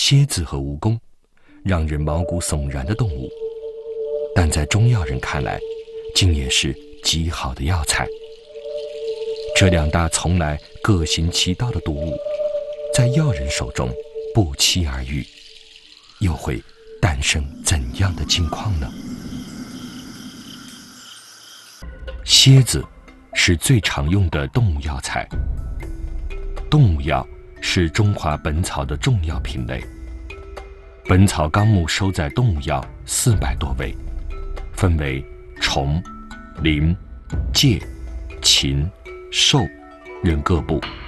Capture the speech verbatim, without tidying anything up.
蝎子和蜈蚣，让人毛骨悚然的动物，但在中药人看来，竟也是极好的药材。这两大从来各行其道的毒物，在药人手中不期而遇，又会诞生怎样的境况呢？蝎子是最常用的动物药材。动物药是中华本草的重要品类，《本草纲目》收载动物药四百多味，分为虫、蛉、疥、禽、兽、人各部。